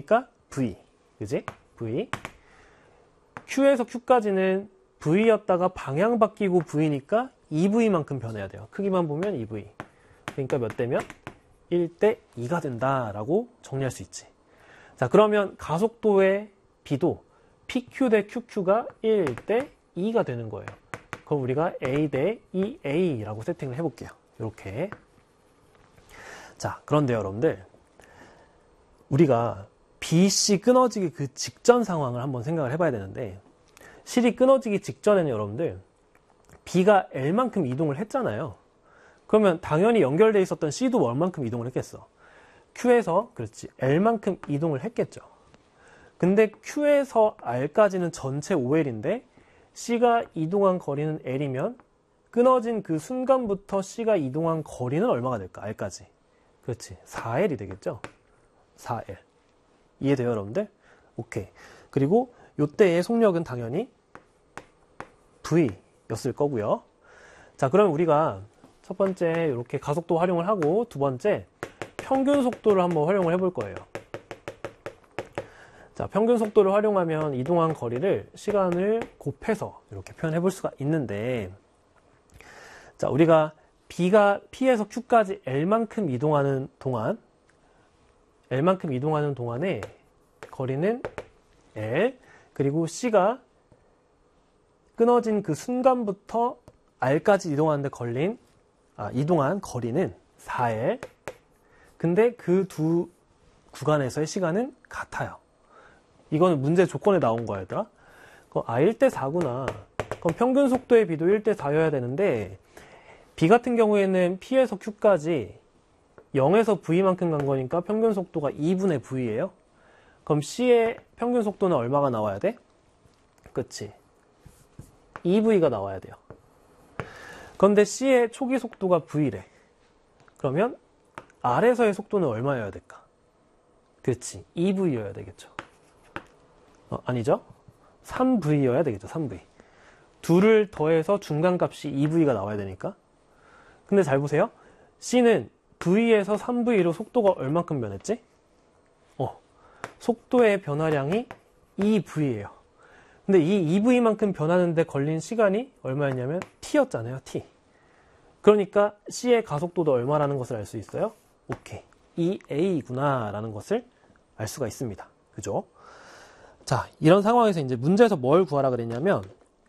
V니까 V. 그지? V. Q에서 Q까지는 V였다가 방향 바뀌고 V니까 2V만큼 변해야 돼요. 크기만 보면 2V. 그러니까 몇 대면? 1대 2가 된다라고 정리할 수 있지. 자, 그러면 가속도의 B도 PQ 대 QQ가 1대 2가 되는 거예요. 그럼 우리가 A 대 2A라고 세팅을 해볼게요. 이렇게. 자, 그런데 여러분들, 우리가 BC 끊어지기 그 직전 상황을 한번 생각을 해봐야 되는데, 실이 끊어지기 직전에는 여러분들 B가 L만큼 이동을 했잖아요. 그러면 당연히 연결되어 있었던 C도 얼만큼 이동을 했겠어? Q에서, 그렇지, L만큼 이동을 했겠죠. 근데 Q에서 R까지는 전체 OL인데 C가 이동한 거리는 L이면 끊어진 그 순간부터 C가 이동한 거리는 얼마가 될까? R까지. 그렇지, 4L이 되겠죠? 4L. 이해돼요, 여러분들? 오케이. 그리고 요때의 속력은 당연히 V였을 거고요. 자, 그럼 우리가 첫 번째 이렇게 가속도 활용을 하고, 두 번째 평균 속도를 한번 활용을 해볼 거예요. 자, 평균 속도를 활용하면 이동한 거리를 시간을 곱해서 이렇게 표현해 볼 수가 있는데, 자, 우리가 B가 P에서 Q까지 L만큼 이동하는 동안에 거리는 L, 그리고 C가 끊어진 그 순간부터 R까지 이동하는데 이동한 거리는 4L. 근데 그 두 구간에서의 시간은 같아요. 이거는 문제 조건에 나온 거야, 얘들아. 1대 4구나. 그럼 평균 속도의 B도 1대 4여야 되는데, B 같은 경우에는 P에서 Q까지 0에서 V만큼 간 거니까 평균 속도가 2분의 V예요. 그럼 C의 평균 속도는 얼마가 나와야 돼? 그치? 2V가 나와야 돼요. 그런데 C의 초기 속도가 V래. 그러면 R에서의 속도는 얼마여야 될까? 그렇지, 2V여야 되겠죠. 아니죠? 3V여야 되겠죠, 3V. 둘을 더해서 중간값이 2V가 나와야 되니까. 근데 잘 보세요. C는 V에서 3V로 속도가 얼만큼 변했지? 속도의 변화량이 2V예요. 근데 이 2V만큼 변하는데 걸린 시간이 얼마였냐면 T였잖아요, T. 그러니까 C의 가속도도 얼마라는 것을 알 수 있어요? 오케이, 2A구나 라는 것을 알 수가 있습니다. 그죠? 자, 이런 상황에서 이제 문제에서 뭘 구하라 그랬냐면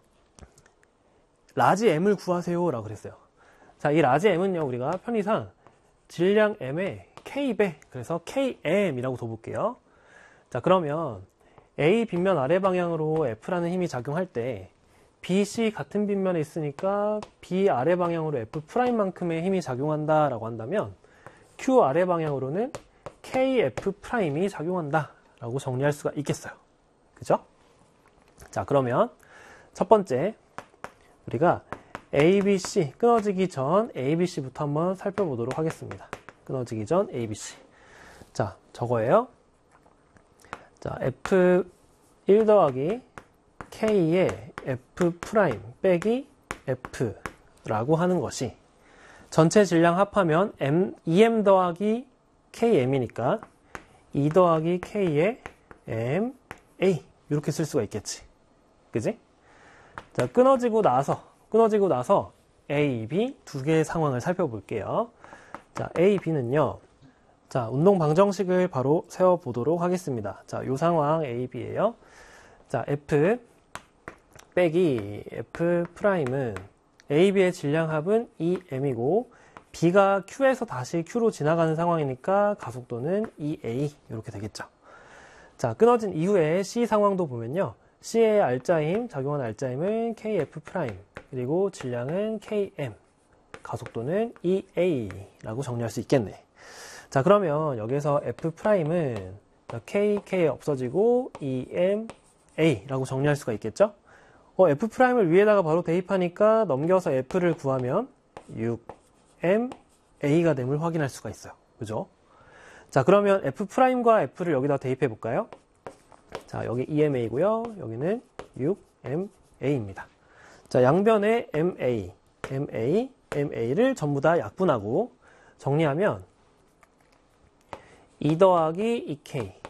라지 M을 구하세요 라고 그랬어요. 자, 이 라지 M은요, 우리가 편의상 질량 M에 K배, 그래서 KM이라고 둬볼게요. 자, 그러면 A 빗면 아래 방향으로 F라는 힘이 작용할 때 BC 같은 빗면에 있으니까 B 아래 방향으로 F'만큼의 힘이 작용한다 라고 한다면 Q 아래 방향으로는 KF'이 작용한다 라고 정리할 수가 있겠어요. 그죠? 자, 그러면 첫 번째 우리가 ABC, 끊어지기 전 ABC부터 한번 살펴보도록 하겠습니다. 끊어지기 전 ABC. 자, 저거예요. 자, F1 더하기 K의 F' 빼기 F라고 하는 것이 전체 질량 합하면 EM 더하기 KM이니까 2 더하기 K의 MA 이렇게 쓸 수가 있겠지. 그지? 자, 끊어지고 나서 A, B 두 개의 상황을 살펴볼게요. 자, A, B는요. 자, 운동 방정식을 바로 세워보도록 하겠습니다. 자, 요 상황 A, B예요. 자, F 빼기 F'은 A, B의 질량 합은 EM이고 B가 Q에서 다시 Q로 지나가는 상황이니까 가속도는 EA 이렇게 되겠죠. 자, 끊어진 이후에 C 상황도 보면요. C의 R자임, 작용한 R자임은 KF' 그리고 질량은 KM, 가속도는 EA라고 정리할 수 있겠네. 자, 그러면 여기서 F'은 K 없어지고 EMA라고 정리할 수가 있겠죠? F'을 위에다가 바로 대입하니까 넘겨서 F를 구하면 6MA가 됨을 확인할 수가 있어요. 그죠? 자, 그러면 F'과 F를 여기다 대입해 볼까요? 자, 여기 EMA고요. 여기는 6MA입니다. 자, 양변에 MA를 전부 다 약분하고 정리하면 2 더하기 2K